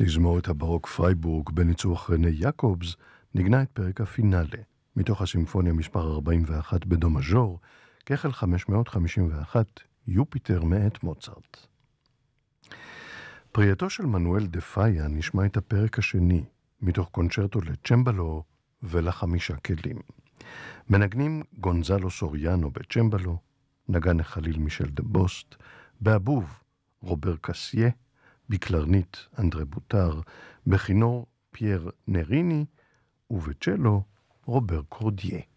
תזמורת הברוק פרייבורג בניצוח רנה יעקובס נגנה את פרק הפינאלה מתוך הסימפוניה מספר 41 בדו מז'ור, כחל 551 יופיטר מאת מוצרט. פרייתו של מנואל דה פאיה נשמע את הפרק השני מתוך קונצ'רטו לצ'מבלו ולחמישה כלים. מנגנים גונזלו סוריאנו בצ'מבלו, נגן החליל מישל דה בוסט, באבוב רובר קסיה, בקלרנית אנדרה בוטר, בכינור פייר נריני ובצ'לו רובר קורדיה.